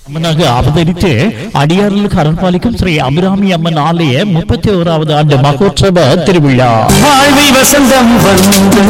அம்மனாக அவதரித்து அடியார்களுக்கு அருள்பாலிக்கும் ஸ்ரீ அபிராமி அம்மன் ஆலய 31வது ஆண்டு மகோற்சவ திருவிழா வாழ்வில் வசந்தம் வந்து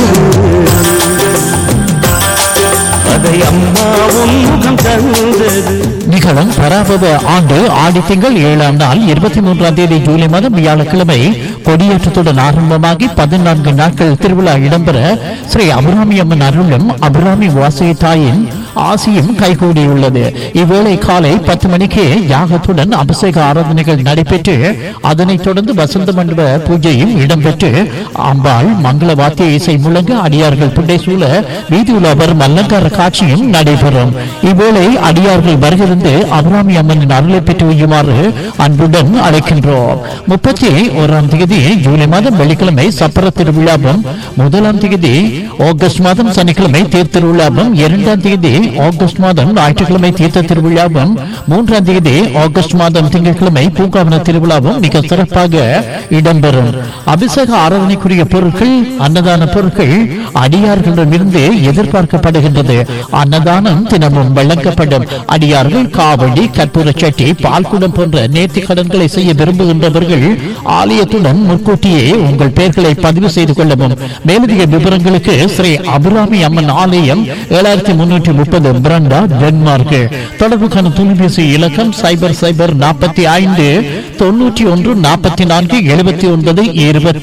அதை அம்மாவும் முகம் தந்தது. நிகழும் பராபவ ஆண்டு ஆடி திங்கள் 7ஆம் நாள் 23ஆம் தேதி ஜூலை மாதம் வியாழக்கிழமை கொடியேற்றத்துடன் ஆரம்பமாகி 14 நாட்கள் திருவிழா இடம்பெற ஸ்ரீ அபிராமி அம்மன் அருளும் அபிராமி வாசகி தாயின் ஆசியும் கைகூடியுள்ளது. இவ்வேளை காலை 10 மணிக்கு யாகத்துடன் அபிஷேக ஆராதனைகள் நடைபெற்று அதனைத் தொடர்ந்து வசந்த மண்டப பூஜையும் இடம்பெற்று அம்பாள் மங்கள வாத்திய இசை முழங்க அடியார்கள் புண்டை சூழ வீதியுலா வரும் அலங்கார காட்சியும் நடைபெறும். இவ்வேளை அடியார்கள் வருகிறது அபிராமி அம்மனின் அருளை பெற்று வையுமாறு அன்புடன் அழைக்கின்றோம். 31ஆம் தேதி ஜூலை மாதம் வெள்ளிக்கிழமை சப்பர திருவிழாவும் 1ஆம் தேதி ஆகஸ்ட் மாதம் சனிக்கிழமை தேர் திருவிழாவும் 2ஆம் தேதி ஆகஸ்ட் மாதம் ஞாயிற்றுக்கிழமை தீர்த்த திருவிழாவும் 3ஆம் தேதி ஆகஸ்ட் மாதம் திங்கட்கிழமை பூங்காவன திருவிழாவும் மிக சிறப்பாக இடம்பெறும். அபிஷேக ஆராதனைக்குரிய பொருட்கள் அன்னதான பொருட்கள் அடியார்களிடமிருந்து எதிர்பார்க்கப்படுகின்றது. அன்னதானம் தினமும் வழங்கப்படும். அடியார்கள் காவடி கற்பூர சட்டி பால்குடம் போன்ற நேர்த்தி கடன்களை செய்ய விரும்புகின்றவர்கள் ஆலயத்துடன் முன்கூட்டியே உங்கள் பெயர்களை பதிவு செய்து கொள்ளவும். மேலதிக விவரங்களுக்கு ஸ்ரீ அபிராமி அம்மன் ஆலயம் 7330 பிரண்டா டென்மார்க். தொடர்புக்கான தொலைபேசி இலக்கம் 0045 91 44 79 20